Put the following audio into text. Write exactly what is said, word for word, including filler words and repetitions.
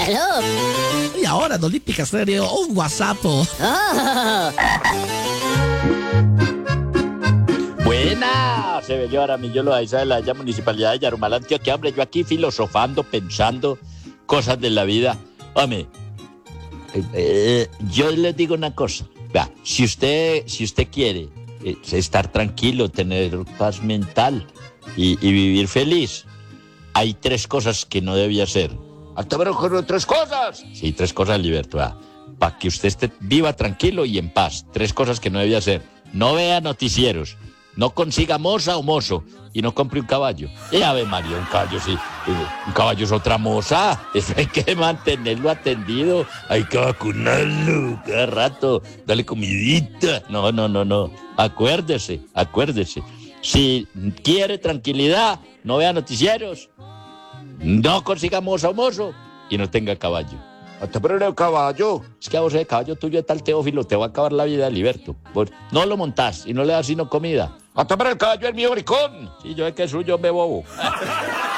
Hello. Y ahora en Olímpica Estéreo, un WhatsApp. Oh. Buena, se ve llevar a mí, yo lo de la ya municipalidad de Yarumalá, Antioquia, hombre, yo aquí filosofando, pensando cosas de la vida. Hombre, eh, eh, yo les digo una cosa, vea, si usted, si usted quiere eh, estar tranquilo, tener paz mental y, y vivir feliz, hay tres cosas que no debía hacer. ¿Hasta ver con tres cosas? Sí, tres cosas, Liberto, para que usted esté viva tranquilo y en paz. Tres cosas que no debía hacer. No vea noticieros. No consiga moza o mozo y no compre un caballo. Y Ave María, un caballo sí. Un caballo es otra moza. Eso hay que mantenerlo atendido. Hay que vacunarlo cada rato. Dale comidita. No, no, no, no. Acuérdese, acuérdese. Si quiere tranquilidad, no vea noticieros. No consiga moza o mozo y no tenga caballo. Hasta pero el caballo. Es que a vos el caballo tuyo es tal Teófilo, te va a acabar la vida, Liberto. Vos no lo montás y no le das sino comida. Hasta pero el caballo es mío, bricón. Sí, yo es que suyo me bobo.